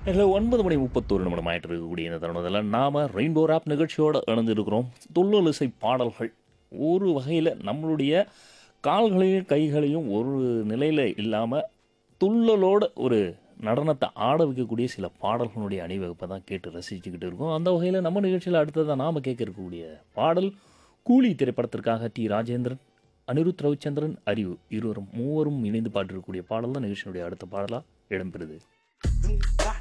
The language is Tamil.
இல்லை 9:31 ஆயிட்டு இருக்கக்கூடிய இந்த தருணத்தில் நாம் ரெயின்போ ராப் நிகழ்ச்சியோடு இணைஞ்சிருக்கிறோம். துள்ளலிசை பாடல்கள் ஒரு வகையில் நம்மளுடைய கால்களையும் கைகளையும் ஒரு நிலையில் இல்லாமல் துள்ளலோட ஒரு நடனத்தை ஆட வைக்கக்கூடிய சில பாடல்களுடைய அணிவகுப்பை தான் கேட்டு ரசிச்சுக்கிட்டு இருக்கோம். அந்த வகையில் நம்ம நிகழ்ச்சியில் அடுத்ததான் நாம் கேட்க இருக்கக்கூடிய பாடல் கூலி திரைப்படத்திற்காக டி ராஜேந்திரன், அனிருத் ரவிச்சந்திரன், அறிவு இருவரும் மூவரும் இணைந்து பாடிருக்கக்கூடிய பாடல் தான் நிகழ்ச்சியினுடைய அடுத்த பாடலாக இடம்பெறுது.